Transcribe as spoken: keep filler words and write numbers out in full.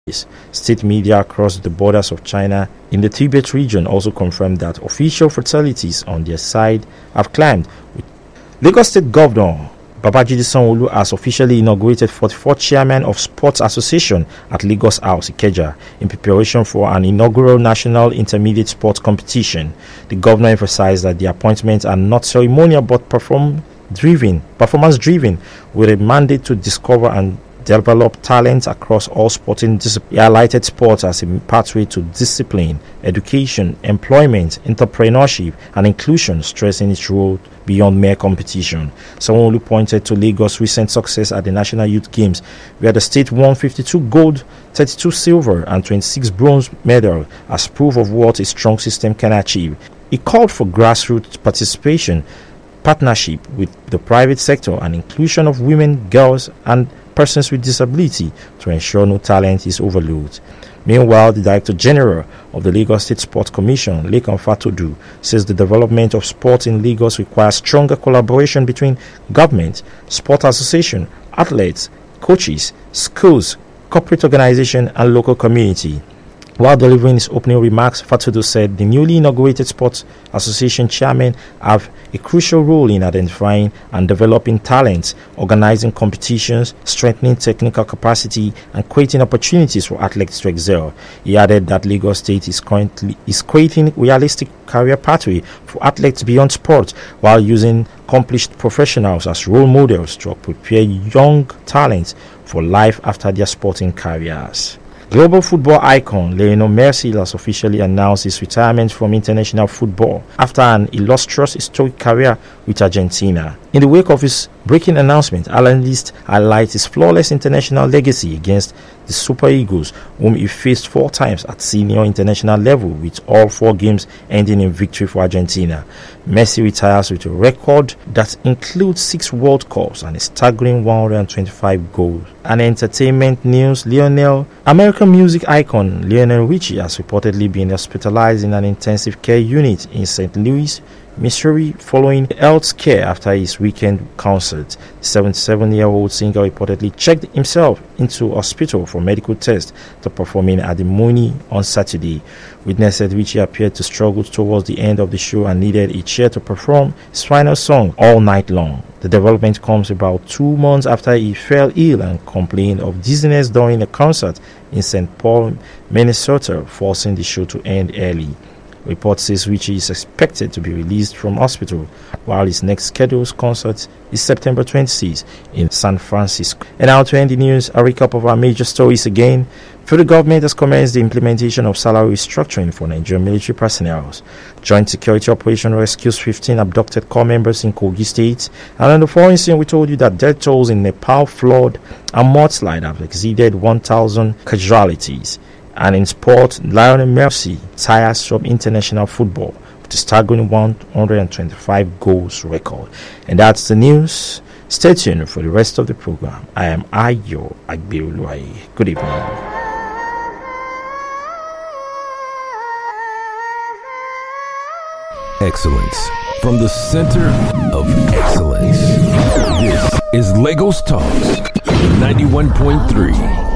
State media across the borders of China in the Tibet region also confirmed that official fatalities on their side have climbed. Lagos State Governor Babajide Sanwo-Olu has officially inaugurated forty-fourth Chairman of Sports Association at Lagos House, Ikeja, in preparation for an inaugural National Intermediate Sports Competition. The governor emphasized that the appointments are not ceremonial but perform-driven, performance-driven, with a mandate to discover and develop talent across all sporting disciplines. He highlighted sports as a pathway to discipline, education, employment, entrepreneurship, and inclusion, stressing its role beyond mere competition. Sanwo-Olu pointed to Lagos' recent success at the National Youth Games, where the state won fifty-two gold, thirty-two silver, and twenty-six bronze medals as proof of what a strong system can achieve. He called for grassroots participation, partnership with the private sector, and inclusion of women, girls, and persons with disability to ensure no talent is overlooked. Meanwhile, the Director General of the Lagos State Sports Commission, Lekan Fatodu, says the development of sport in Lagos requires stronger collaboration between government, sport association, athletes, coaches, schools, corporate organization, and local community. While delivering his opening remarks, Fatodu said the newly inaugurated Sports Association chairmen have a crucial role in identifying and developing talents, organizing competitions, strengthening technical capacity, and creating opportunities for athletes to excel. He added that Lagos State is currently is creating realistic career pathway for athletes beyond sport, while using accomplished professionals as role models to prepare young talents for life after their sporting careers. Global football icon Lionel Messi has officially announced his retirement from international football after an illustrious historic career with Argentina. In the wake of his breaking announcement, analysts highlight his flawless international legacy against the Super Eagles, whom he faced four times at senior international level, with all four games ending in victory for Argentina. Messi retires with a record that includes six World Cups and a staggering one hundred twenty-five goals. And entertainment news, Lionel, American music icon Lionel Richie has reportedly been hospitalized in an intensive care unit in Saint Louis, Missouri, following health scare after his weekend concert. The seventy-seven-year-old singer reportedly checked himself into hospital for medical tests to performing at the Mooney on Saturday. Witnesses Richie appeared to struggle towards the end of the show and needed a chair to perform his final song all night long. The development comes about two months after he fell ill and complained of dizziness during a concert in Saint Paul, Minnesota, forcing the show to end early. Report says Richie is expected to be released from hospital, while his next scheduled concert is September twenty-sixth in San Francisco. And now to end the news, a recap of our major stories again. Federal government has commenced the implementation of salary restructuring for Nigerian military personnel. Joint security operation rescues fifteen abducted corps members in Kogi State. And on the foreign scene, we told you that death tolls in Nepal flood and mudslide have exceeded one thousand casualties. And in sport, Lionel Messi tires from international football with a staggering one hundred twenty-five goals record. And that's the news. Stay tuned for the rest of the program. I am Ayo Agbeoluwaye. Good evening. Excellence from the center of excellence. This is Lagos Talks ninety-one point three.